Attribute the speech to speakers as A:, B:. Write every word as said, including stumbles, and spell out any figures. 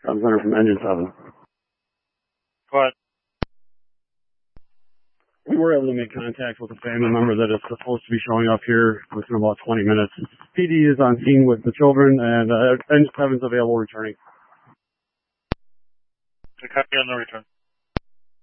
A: Comes under from engine seven.
B: Go ahead.
A: We were able to make contact with a family member that is supposed to be showing up here within about twenty minutes. P D is on scene with the children, and uh, engine seven is available returning.
B: Okay, copy on the return.